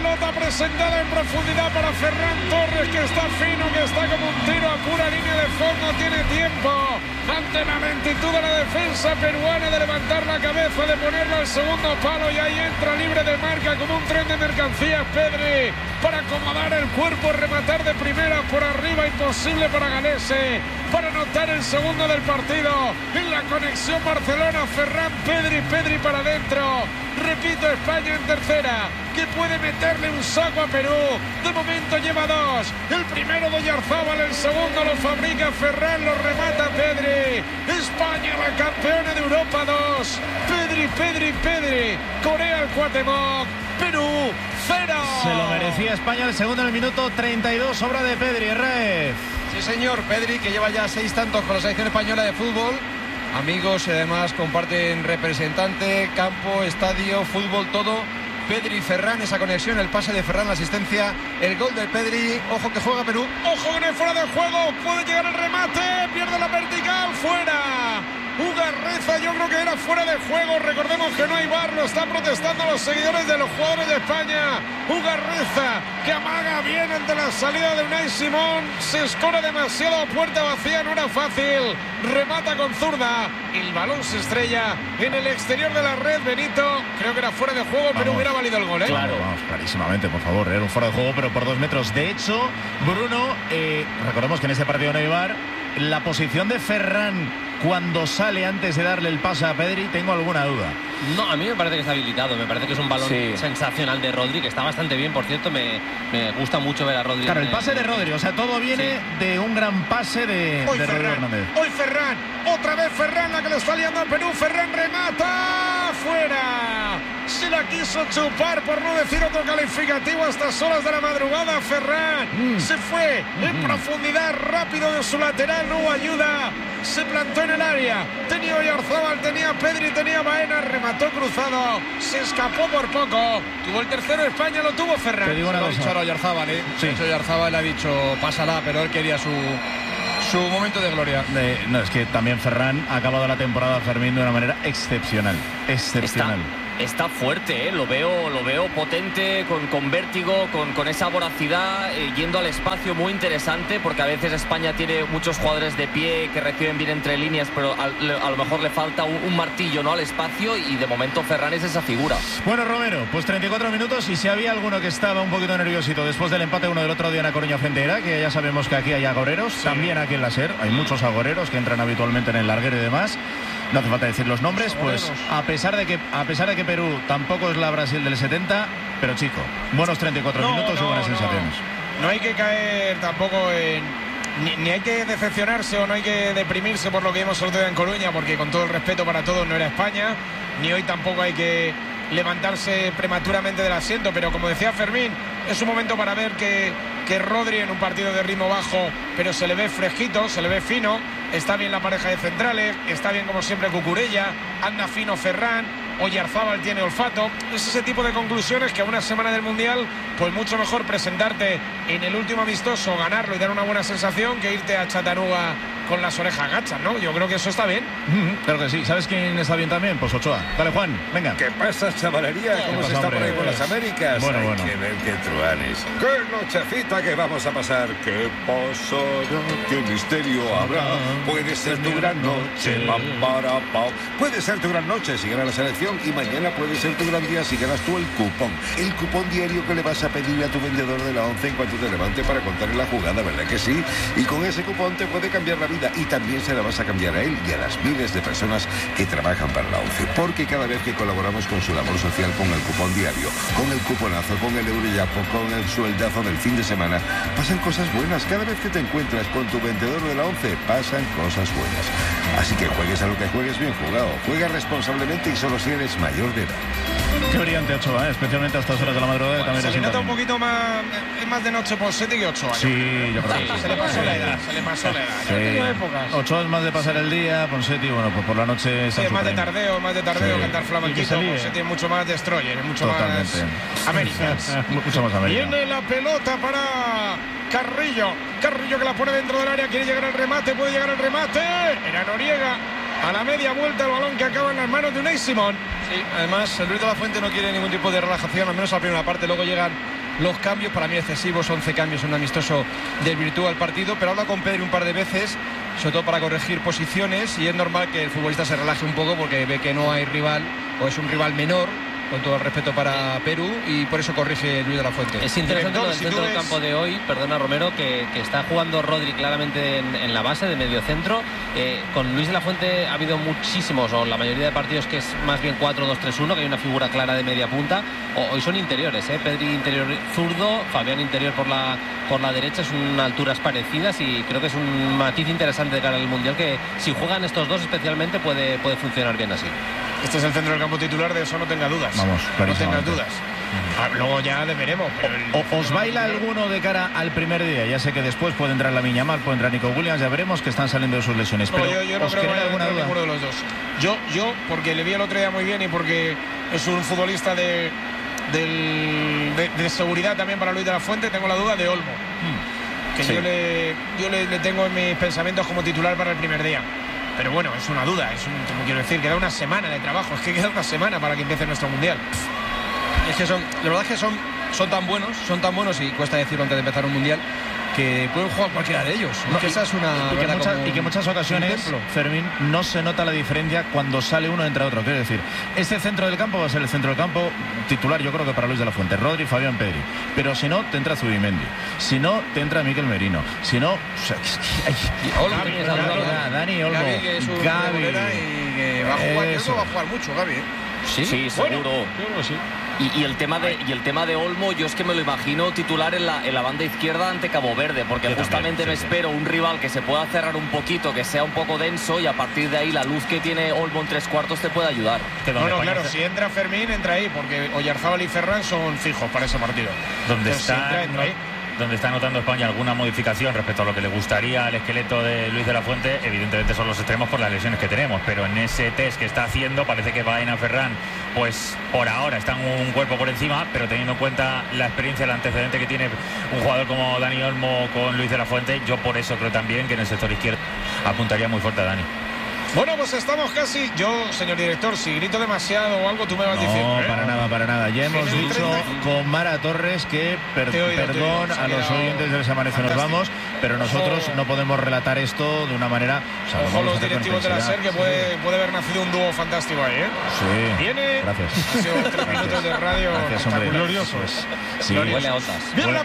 pelota presentada en profundidad para Ferran Torres, que está fino, que está como un tiro a pura línea de fondo. Tiene tiempo ante la lentitud de la defensa peruana de levantar la cabeza, de ponerlo al segundo palo, y ahí entra libre de marca como un tren de mercancías Pedri para acomodar el cuerpo, rematar de primera por arriba, imposible para Galese, para anotar el segundo del partido. En la conexión Barcelona, Ferran, Pedri para adentro. Repito, España en tercera, que puede meterle un saco a Perú. De momento lleva dos. El primero de Oyarzábal, el segundo lo fabrica Ferran, lo remata Pedri. España, la campeona de Europa 2. Pedri. Corea al Cuauhtémoc. Perú 0. Se lo merecía España el segundo en el minuto 32, obra de Pedri. Rez. Sí, señor, Pedri, que lleva ya 6 tantos con la selección española de fútbol. Amigos, y además comparten representante, campo, estadio, fútbol, todo. Pedri y Ferran, esa conexión, el pase de Ferran, la asistencia, el gol de Pedri. Ojo que juega Perú. Ojo que no es fuera de juego, puede llegar el remate, pierde la vertical, fuera. Ugarreza, yo creo que era fuera de juego. Recordemos que no hay VAR, lo están protestando los seguidores de los jugadores de España. Ugarreza, que amaga bien ante la salida de Unai Simón. Se escora demasiado a puerta vacía, no era fácil. Remata con zurda. El balón se estrella en el exterior de la red. Benito, creo que era fuera de juego, pero hubiera valido el gol, ¿eh? Claro, vamos, clarísimamente, por favor. Era un fuera de juego, pero por 2 metros. De hecho, Bruno, recordemos que en ese partido no hay VAR. La posición de Ferran cuando sale antes de darle el pase a Pedri, tengo alguna duda. No, a mí me parece que está habilitado. Me parece que es un balón sensacional de Rodri, que está bastante bien, por cierto. Me gusta mucho ver a Rodri. Claro, el pase de Rodri, o sea, todo viene de un gran pase de Rodri Hernández. Hoy Ferran, otra vez Ferran, la que le está liando a Perú. Ferran remata, fuera. Se la quiso chupar, por no decir otro calificativo, a estas horas de la madrugada. Ferran se fue en profundidad, rápido de su lateral, no hubo ayuda. Se plantó en el área, tenía Oyarzábal, tenía Pedri, tenía Baena, remató cruzado, se escapó por poco. Tuvo el tercero, España lo tuvo Ferran. Te digo una cosa, ahora Oyarzábal, Sí. Oyarzábal ha dicho, pásala, pero él quería su momento de gloria. No, es que también Ferran ha acabado la temporada, Fermín, de una manera excepcional. Está fuerte, lo veo potente, con vértigo, con esa voracidad, yendo al espacio, muy interesante, porque a veces España tiene muchos jugadores de pie que reciben bien entre líneas, pero a lo mejor le falta un martillo, ¿no?, al espacio, y de momento Ferran es esa figura. Bueno, Romero, pues 34 minutos, y si había alguno que estaba un poquito nerviosito después del empate 1 del otro día en la Coruña frente a Irak, que ya sabemos que aquí hay agoreros, también aquí en la SER hay muchos agoreros que entran habitualmente en el larguero y demás. No hace falta decir los nombres, pues a pesar de que Perú tampoco es la Brasil del 70, pero chico, buenos 34 minutos y buenas sensaciones. No hay que caer tampoco en... Ni hay que decepcionarse o no hay que deprimirse por lo que vimos el otro día en Coruña, porque con todo el respeto para todos no era España, ni hoy tampoco hay que levantarse prematuramente del asiento, pero como decía Fermín, es un momento para ver que Rodri en un partido de ritmo bajo, pero se le ve fresquito, se le ve fino, está bien la pareja de centrales, está bien como siempre Cucurella, anda fino Ferran, Oyarzábal tiene olfato. Es ese tipo de conclusiones que a una semana del Mundial, pues mucho mejor presentarte en el último amistoso, ganarlo y dar una buena sensación, que irte a Chattanooga con las orejas gachas, ¿no? Yo creo que eso está bien. Claro que sí. ¿Sabes quién está bien también? Pues Ochoa. Dale, Juan, venga. ¿Qué pasa, chavalería? ¿Cómo se está por ahí con las Américas? Bueno. Hay que ver qué truanes. ¡Qué nochecita que vamos a pasar! ¿Qué pasará? ¿Qué misterio habrá? Puede ser tu gran noche, Puede ser tu gran noche si gana la selección, y mañana puede ser tu gran día si ganas tú el cupón. El cupón diario que le vas a pedir a tu vendedor de la 11 en cuanto te levante para contarle la jugada, ¿verdad que sí? Y con ese cupón te puede cambiar la vida, y también se la vas a cambiar a él y a las miles de personas que trabajan para la 11, porque cada vez que colaboramos con su labor social con el cupón diario, con el cuponazo, con el euroyapo, con el sueldazo del fin de semana, pasan cosas buenas. Cada vez que te encuentras con tu vendedor de la 11, pasan cosas buenas. Así que juegues a lo que juegues, bien jugado. Juega responsablemente y solo si eres mayor de edad. Qué brillante Ochoa, ¿eh? Especialmente a estas horas de la madrugada. Bueno, también se le nota un poquito más, es más de noche por 7 que Ochoa. Sí, yo creo que se le pasó la edad, Sí. Ochoa es más de pasar el día, Ponseti, bueno, pues por la noche... Sí, es más de tardeo, cantar flamenquito. Ponseti es mucho más destroyer, es mucho totalmente más Américas. Mucho más América. Viene la pelota para Carrillo que la pone dentro del área, quiere llegar al remate, puede llegar al remate. Era Noriega. A la media vuelta el balón que acaba en las manos de Unai Simón. Sí, además el Luis de la Fuente no quiere ningún tipo de relajación, al menos a la primera parte. Luego llegan los cambios, para mí excesivos, 11 cambios en un amistoso desvirtúa el partido, pero habla con Pedri un par de veces, sobre todo para corregir posiciones, y es normal que el futbolista se relaje un poco porque ve que no hay rival, o es un rival menor, con todo el respeto para Perú, y por eso corrige Luis de la Fuente. Es interesante lo del centro del campo de hoy, perdona Romero, que está jugando Rodri claramente en la base de medio centro. Con Luis de la Fuente ha habido muchísimos, o la mayoría de partidos, que es más bien 4-2-3-1, que hay una figura clara de media punta. Hoy son interiores, Pedri interior zurdo, Fabián interior por la derecha, son alturas parecidas, y creo que es un matiz interesante de cara al Mundial, que si juegan estos dos especialmente puede funcionar bien así. Este es el centro del campo titular, de eso no tenga dudas. Vamos, no tengas dudas. Luego ya veremos. Pero ¿Os baila alguno de cara al primer día? Ya sé que después puede entrar Lamine Yamal, puede entrar Nico Williams, ya veremos que están saliendo de sus lesiones. Pero yo no ¿os creo que queda alguna duda? Ninguno de los dos. Yo, porque le vi el otro día muy bien y porque es un futbolista de seguridad también para Luis de la Fuente, tengo la duda de Olmo. Que sí. yo le tengo en mis pensamientos como titular para el primer día. Pero bueno, es una duda, como quiero decir, queda una semana de trabajo, es que queda una semana para que empiece nuestro Mundial. Es que la verdad es que son tan buenos, y cuesta decirlo antes de empezar un Mundial, que pueden jugar cualquiera de ellos. No, que esa es una y que en muchas ocasiones, Fermín, no se nota la diferencia cuando sale uno entre otro. Quiero decir, este centro del campo va a ser el centro del campo titular, yo creo que para Luis de la Fuente, Rodri, Fabián, Pedri. Pero si no, te entra Zubimendi. Si no, te entra Mikel Merino. Si no, Dani Olmo, Gavi, y que va a jugar, yo creo que va a jugar mucho, Gavi. Sí, seguro. Bueno, yo creo que sí. Y el tema de Olmo, yo es que me lo imagino titular en la banda izquierda ante Cabo Verde, porque yo justamente también, espero un rival que se pueda cerrar un poquito, que sea un poco denso, y a partir de ahí la luz que tiene Olmo en 3/4 te puede ayudar. Claro, si entra Fermín, entra ahí, porque Oyarzábal y Ferran son fijos para ese partido. Donde está notando España alguna modificación respecto a lo que le gustaría al esqueleto de Luis de la Fuente, evidentemente son los extremos por las lesiones que tenemos, pero en ese test que está haciendo parece que Baena, Ferran, pues por ahora están un cuerpo por encima, pero teniendo en cuenta la experiencia, el antecedente que tiene un jugador como Dani Olmo con Luis de la Fuente, yo por eso creo también que en el sector izquierdo apuntaría muy fuerte a Dani. Bueno, pues estamos casi. Yo, señor director, si grito demasiado o algo, tú me vas diciendo. No, para nada. Ya hemos dicho con Mara Torres que perdón a los oyentes del Amanece Nos Vamos, pero nosotros no podemos relatar esto de una manera. Ojo los directivos de la SER, que puede haber nacido un dúo fantástico ahí, Sí. Viene. Gracias. Ha sido 3 minutos de radio. Gracias, hombre. Gloriosos. Sí. Huele a otras.